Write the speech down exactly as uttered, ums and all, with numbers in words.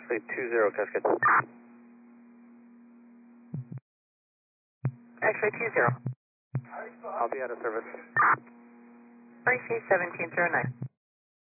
X-ray two zero, Cascade. X-ray two zero. I'll be out of service. R C seventeen zero nine.